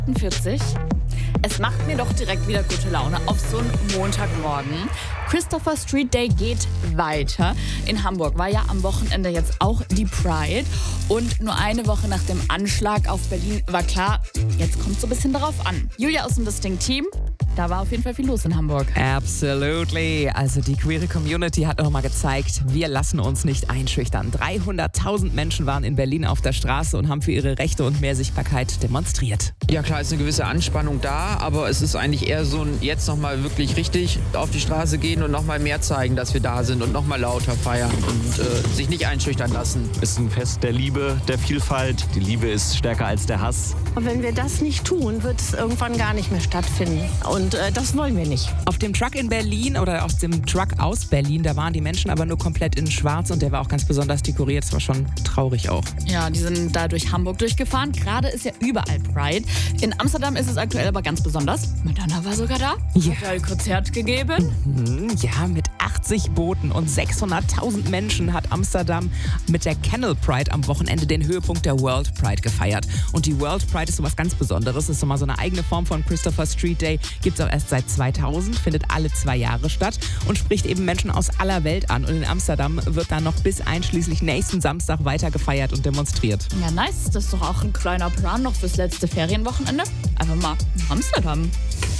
48. Es macht mir doch direkt wieder gute Laune auf so einen Montagmorgen. Christopher Street Day geht weiter. In Hamburg war ja am Wochenende jetzt auch die Pride. Und nur eine Woche nach dem Anschlag auf Berlin war klar, jetzt kommt so ein bisschen darauf an. Julia aus dem Distinct-Team, da war auf jeden Fall viel los in Hamburg. Absolutely. Also die queere Community hat nochmal gezeigt, wir lassen uns nicht einschüchtern. 300.000 Menschen waren in Berlin auf der Straße und haben für ihre Rechte und mehr Sichtbarkeit demonstriert. Ja klar, ist eine gewisse Anspannung da, aber es ist eigentlich eher so ein jetzt nochmal wirklich richtig auf die Straße gehen und nochmal mehr zeigen, dass wir da sind und nochmal lauter feiern und sich nicht einschüchtern lassen. Es ist ein Fest der Liebe, der Vielfalt. Die Liebe ist stärker als der Hass. Und wenn wir das nicht tun, wird es irgendwann gar nicht mehr stattfinden. Und das wollen wir nicht. Auf dem Truck in Berlin oder aus dem Truck aus Berlin, da waren die Menschen aber nur komplett in schwarz und der war auch ganz besonders dekoriert. Das war schon traurig auch. Ja, die sind da durch Hamburg durchgefahren. Gerade ist ja überall Pride. In Amsterdam ist es aktuell aber ganz besonders. Madonna war sogar da. Ja. Hat ein Konzert gegeben. Ja, mit 80 Booten und 600.000 Menschen hat Amsterdam mit der Canal Pride am Wochenende den Höhepunkt der World Pride gefeiert. Und die World Pride ist sowas ganz Besonderes. Das ist nochmal so eine eigene Form von Christopher Street Day. Gibt es auch erst seit 2000, findet alle 2 Jahre statt und spricht eben Menschen aus aller Welt an. Und in Amsterdam wird dann noch bis einschließlich nächsten Samstag weiter gefeiert und demonstriert. Ja, nice. Das ist doch auch ein kleiner Plan noch fürs letzte Ferienwochenende. Einfach mal nach Amsterdam.